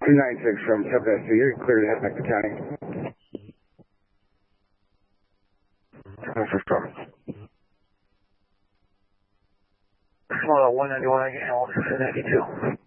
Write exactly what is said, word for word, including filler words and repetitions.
two nine six from South S two, you're clear to head back to county. What's from? Small one ninety-one, again, Officer ninety-two.